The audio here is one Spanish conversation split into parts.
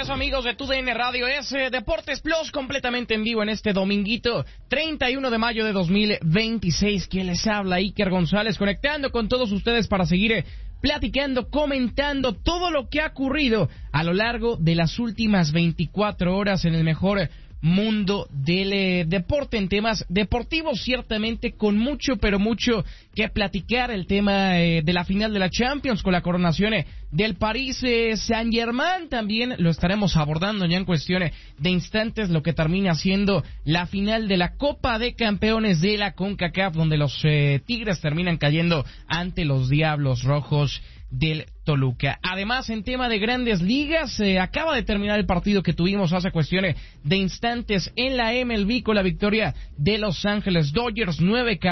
amigos de TUDN Radio, es Deportes Plus completamente en vivo en este dominguito 31 de mayo de 2026. Quien les habla, Iker González, conectando con todos ustedes para seguir platicando, comentando todo lo que ha ocurrido a lo largo de las últimas 24 horas en el mejor mundo del deporte, en temas deportivos, ciertamente con mucho, pero mucho que platicar. El tema de la final de la Champions con la coronación del Paris Saint-Germain, también lo estaremos abordando ya en cuestiones de instantes, lo que termina siendo la final de la Copa de Campeones de la CONCACAF, donde los Tigres terminan cayendo ante los Diablos Rojos del Toluca. Además, en tema de Grandes Ligas, acaba de terminar el partido que tuvimos hace cuestiones de instantes en la MLB con la victoria de Los Ángeles Dodgers,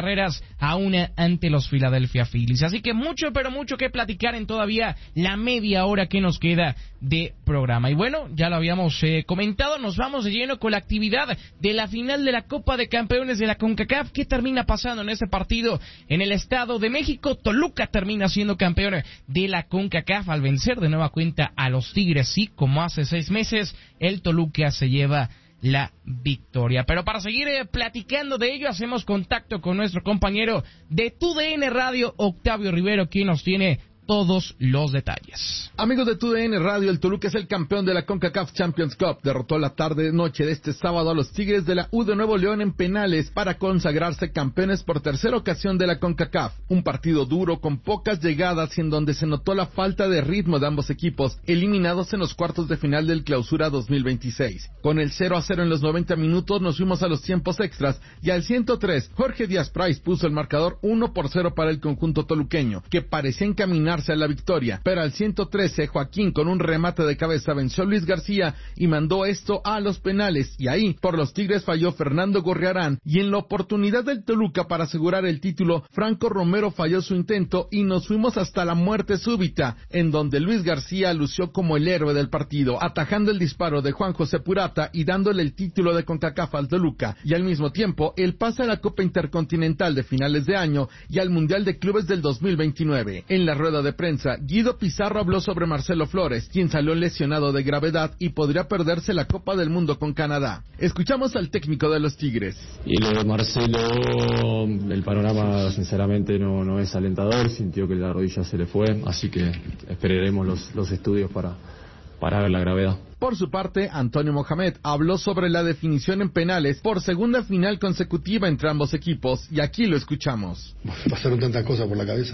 9-1 ante los Philadelphia Phillies. Así que mucho, pero mucho que platicar en todavía la media hora que nos queda de programa. Y bueno, ya lo habíamos comentado, nos vamos de lleno con la actividad de la final de la Copa de Campeones de la CONCACAF. ¿Qué termina pasando en este partido en el Estado de México? Toluca termina siendo campeón de la CONCACAF al vencer de nueva cuenta a los Tigres. Sí, como hace 6 meses, el Toluca se lleva la victoria. Pero para seguir platicando de ello, hacemos contacto con nuestro compañero de TUDN Radio, Octavio Rivero, quien nos tiene todos los detalles. Amigos de TUDN Radio, el Toluca es el campeón de la CONCACAF Champions Cup. Derrotó la tarde-noche de este sábado a los Tigres de la U de Nuevo León en penales para consagrarse campeones por tercera ocasión de la CONCACAF. Un partido duro con pocas llegadas y en donde se notó la falta de ritmo de ambos equipos, eliminados en los cuartos de final del Clausura 2026. Con el 0-0 en los 90 minutos nos fuimos a los tiempos extras y al 103, Jorge Díaz Price puso el marcador 1-0 para el conjunto toluqueño, que parecía encaminar a la victoria, pero al 113 Joaquín con un remate de cabeza venció a Luis García y mandó esto a los penales, y ahí por los Tigres falló Fernando Gorriarán, y en la oportunidad del Toluca para asegurar el título, Franco Romero falló su intento y nos fuimos hasta la muerte súbita, en donde Luis García lució como el héroe del partido, atajando el disparo de Juan José Purata y dándole el título de CONCACAF al Toluca, y al mismo tiempo el pase a la Copa Intercontinental de finales de año y al Mundial de Clubes del 2029. En la rueda de prensa, Guido Pizarro habló sobre Marcelo Flores, quien salió lesionado de gravedad y podría perderse la Copa del Mundo con Canadá. Escuchamos al técnico de los Tigres. Y lo de Marcelo, el panorama sinceramente no es alentador, sintió que la rodilla se le fue, así que esperaremos los estudios para ver la gravedad. Por su parte, Antonio Mohamed habló sobre la definición en penales por segunda final consecutiva entre ambos equipos, y aquí lo escuchamos. Pasaron tantas cosas por la cabeza.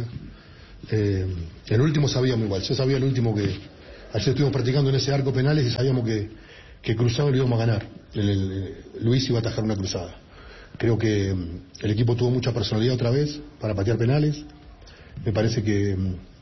El último sabíamos igual, yo sabía el último que ayer estuvimos practicando en ese arco penales y sabíamos que cruzado lo íbamos a ganar. Luis iba a atajar una cruzada. Creo que el equipo tuvo mucha personalidad otra vez para patear penales. Me parece que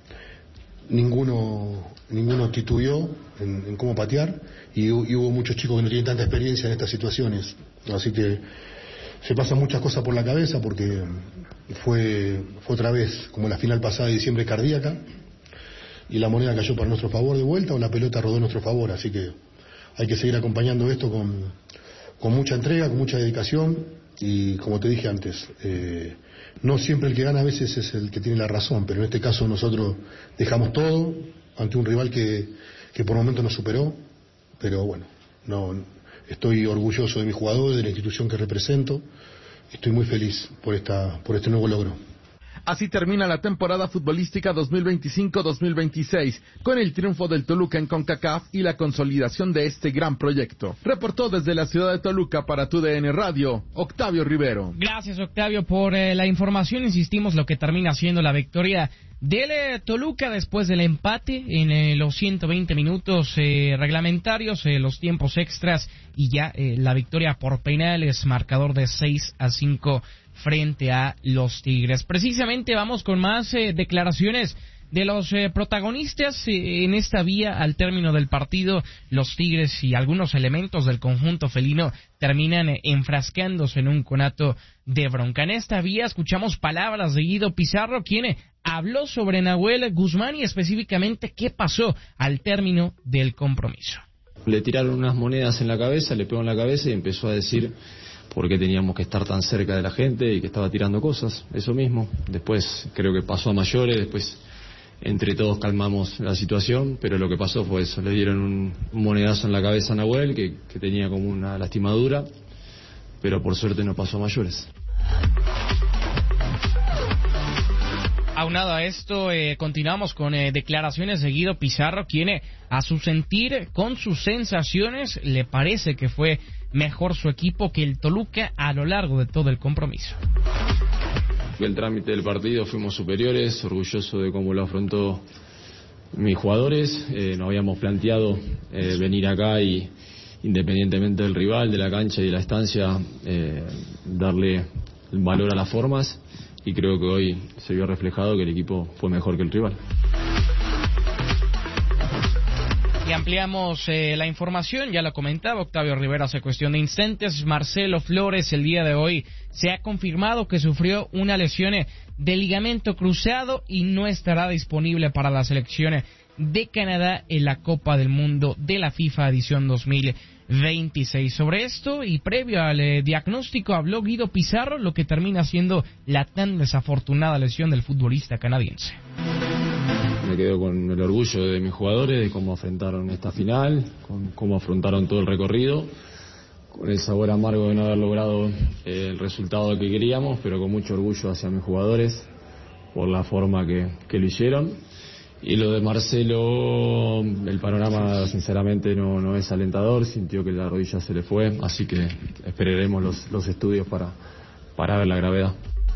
ninguno titubeó en cómo patear y hubo muchos chicos que no tienen tanta experiencia en estas situaciones, así que se pasan muchas cosas por la cabeza porque fue otra vez como la final pasada de diciembre, cardíaca, y la moneda cayó para nuestro favor de vuelta o la pelota rodó a nuestro favor, así que hay que seguir acompañando esto con mucha entrega, con mucha dedicación, y como te dije antes, no siempre el que gana a veces es el que tiene la razón, pero en este caso nosotros dejamos todo ante un rival que por momentos nos superó, pero bueno, estoy orgulloso de mis jugadores, de la institución que represento. Estoy muy feliz por este nuevo logro. Así termina la temporada futbolística 2025-2026, con el triunfo del Toluca en CONCACAF y la consolidación de este gran proyecto. Reportó desde la ciudad de Toluca para TUDN Radio, Octavio Rivero. Gracias, Octavio, por la información. Insistimos, lo que termina siendo la victoria del Toluca después del empate en los 120 minutos reglamentarios, los tiempos extras, y ya la victoria por penales, marcador de 6-5 frente a los Tigres. Precisamente vamos con más declaraciones de los protagonistas en esta vía. Al término del partido, los Tigres y algunos elementos del conjunto felino terminan enfrascándose en un conato de bronca. En esta vía escuchamos palabras de Guido Pizarro, quien habló sobre Nahuel Guzmán y específicamente qué pasó al término del compromiso. Le tiraron unas monedas en la cabeza, le pegó en la cabeza y empezó a decir por qué teníamos que estar tan cerca de la gente y que estaba tirando cosas, eso mismo. Después creo que pasó a mayores, después entre todos calmamos la situación, pero lo que pasó fue eso, le dieron un monedazo en la cabeza a Nahuel, que tenía como una lastimadura, pero por suerte no pasó a mayores. Aunado a esto, continuamos con declaraciones de Guido Pizarro, quien a su sentir, con sus sensaciones, le parece que fue mejor su equipo que el Toluca a lo largo de todo el compromiso. El trámite del partido fuimos superiores, orgulloso de cómo lo afrontó mis jugadores. Nos habíamos planteado venir acá y, independientemente del rival, de la cancha y de la estancia, darle valor a las formas, y creo que hoy se vio reflejado que el equipo fue mejor que el rival. Y ampliamos la información, ya lo comentaba Octavio Rivera hace cuestión de instantes. Marcelo Flores el día de hoy se ha confirmado que sufrió una lesión de ligamento cruzado y no estará disponible para la selección de Canadá en la Copa del Mundo de la FIFA edición 2026. Sobre esto y previo al diagnóstico habló Guido Pizarro, lo que termina siendo la tan desafortunada lesión del futbolista canadiense. Me quedo con el orgullo de mis jugadores, de cómo afrontaron esta final, con cómo afrontaron todo el recorrido, con el sabor amargo de no haber logrado el resultado que queríamos, pero con mucho orgullo hacia mis jugadores por la forma que lo hicieron. Y lo de Marcelo, el panorama sinceramente no es alentador, sintió que la rodilla se le fue, así que esperaremos los estudios para ver la gravedad.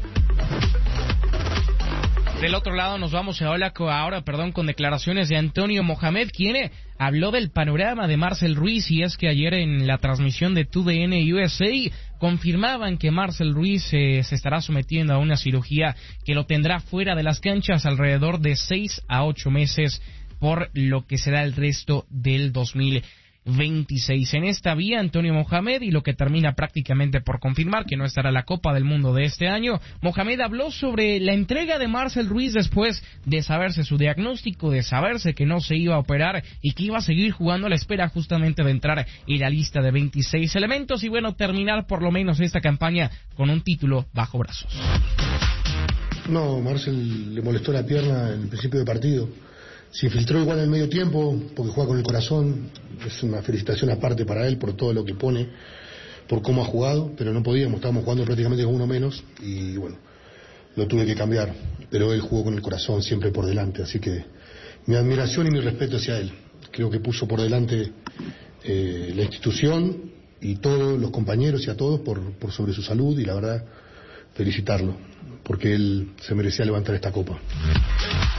Del otro lado nos vamos ahora con declaraciones de Antonio Mohamed, quien habló del panorama de Marcel Ruiz, y es que ayer en la transmisión de TUDN USA confirmaban que Marcel Ruiz se estará sometiendo a una cirugía que lo tendrá fuera de las canchas alrededor de 6 a 8 meses, por lo que será el resto del 2026. En esta vía, Antonio Mohamed, y lo que termina prácticamente por confirmar que no estará en la Copa del Mundo de este año, Mohamed habló sobre la entrega de Marcel Ruiz después de saberse su diagnóstico, de saberse que no se iba a operar y que iba a seguir jugando a la espera justamente de entrar en la lista de 26 elementos y bueno, terminar por lo menos esta campaña con un título bajo brazos. No, Marcel le molestó la pierna en el principio del partido. Se infiltró igual en el medio tiempo porque juega con el corazón. Es una felicitación aparte para él por todo lo que pone, por cómo ha jugado, pero no podíamos, estábamos jugando prácticamente con uno menos y bueno, lo tuve que cambiar, pero él jugó con el corazón siempre por delante, así que mi admiración y mi respeto hacia él. Creo que puso por delante la institución y todos los compañeros y a todos por sobre su salud, y la verdad felicitarlo porque él se merecía levantar esta copa.